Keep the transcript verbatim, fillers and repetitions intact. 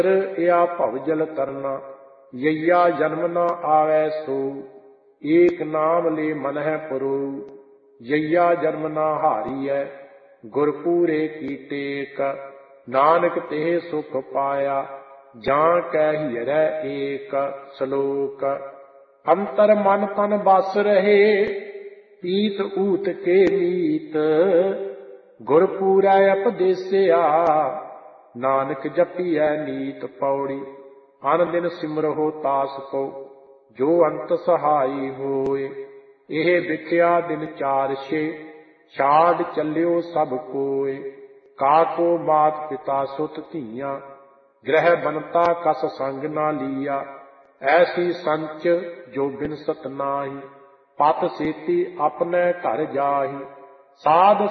या भवजल तरना, यैया जन्म न आवै सो, एक नाम ले मन है पुरो, यैया जन्म न हारिय, गुरपूरे की टेक, नानक तेह सुख पाया, जां कै हियरै एक। श्लोक। अंतर मन तन बस रहे, पीत ऊत के मीत, गुरपूरै उपदेसिया, नानक जपियै नीत। पौड़ी। अन दिन सिमरहो तास को, जो अंत सहाई होए, एह विख्या दिन चार छे, छाड़ चलियो सब कोय। काको मात पिता सुत धीया, गृह बनता कस संग ना लिया, ऐसी संच जो बिनसत नाही, पत सेती अपने घर जाही। साध